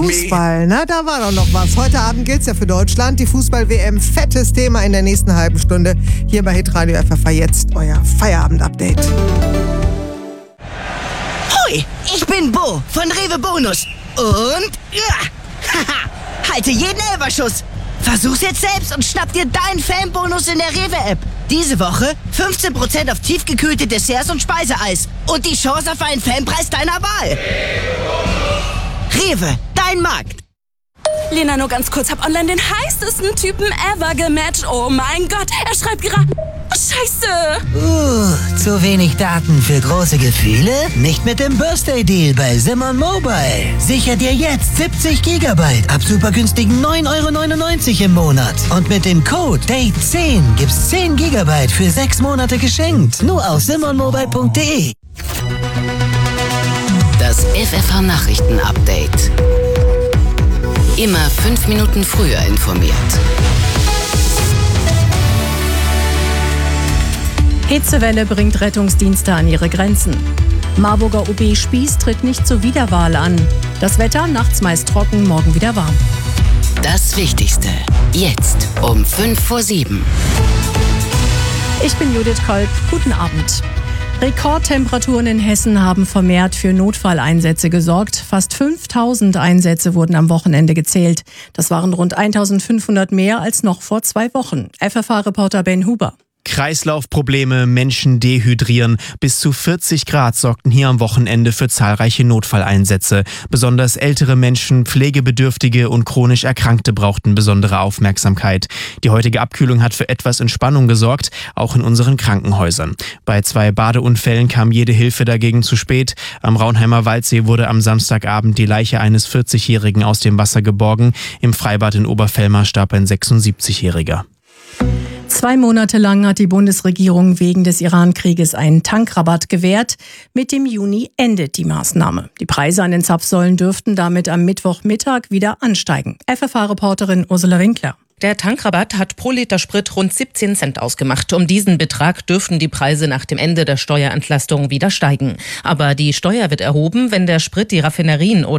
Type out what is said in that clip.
Fußball, na, da war doch noch was. Heute Abend gilt's ja für Deutschland. Die Fußball-WM, fettes Thema in der nächsten halben Stunde. Hier bei Hitradio FFH jetzt, euer Feierabend-Update. Hoi, ich bin Bo von Rewe Bonus. Und, halte jeden Elferschuss. Versuch's jetzt selbst und schnapp dir deinen Fanbonus in der Rewe-App. Diese Woche 15% auf tiefgekühlte Desserts und Speiseeis. Und die Chance auf einen Fanpreis deiner Wahl. Rewe, dein Markt. Lena, nur ganz kurz, hab online den heißesten Typen ever gematcht. Oh mein Gott, er schreibt gerade... Scheiße! Zu wenig Daten für große Gefühle? Nicht mit dem Birthday-Deal bei Simon Mobile. Sicher dir jetzt 70 GB ab super günstigen 9,99 € im Monat. Und mit dem Code DATE10 gibt's 10 GB für 6 Monate geschenkt. Nur auf simonmobile.de. Das FFH Nachrichten-Update. Immer 5 Minuten früher informiert. Hitzewelle bringt Rettungsdienste an ihre Grenzen. Marburger OB Spieß tritt nicht zur Wiederwahl an. Das Wetter nachts meist trocken, morgen wieder warm. Das Wichtigste. Jetzt um 6:55. Ich bin Judith Kolb. Guten Abend. Rekordtemperaturen in Hessen haben vermehrt für Notfalleinsätze gesorgt. Fast 5000 Einsätze wurden am Wochenende gezählt. Das waren rund 1500 mehr als noch vor 2 Wochen. FFH-Reporter Ben Huber. Kreislaufprobleme, Menschen dehydrieren. Bis zu 40 Grad sorgten hier am Wochenende für zahlreiche Notfalleinsätze. Besonders ältere Menschen, Pflegebedürftige und chronisch Erkrankte brauchten besondere Aufmerksamkeit. Die heutige Abkühlung hat für etwas Entspannung gesorgt, auch in unseren Krankenhäusern. Bei 2 Badeunfällen kam jede Hilfe dagegen zu spät. Am Raunheimer Waldsee wurde am Samstagabend die Leiche eines 40-Jährigen aus dem Wasser geborgen. Im Freibad in Oberfellmar starb ein 76-Jähriger. 2 Monate lang hat die Bundesregierung wegen des Iran-Krieges einen Tankrabatt gewährt. Mit dem Juni endet die Maßnahme. Die Preise an den Zapfsäulen dürften damit am Mittwochmittag wieder ansteigen. FFH-Reporterin Ursula Winkler. Der Tankrabatt hat pro Liter Sprit rund 17 Cent ausgemacht. Um diesen Betrag dürften die Preise nach dem Ende der Steuerentlastung wieder steigen. Aber die Steuer wird erhoben, wenn der Sprit die Raffinerien oder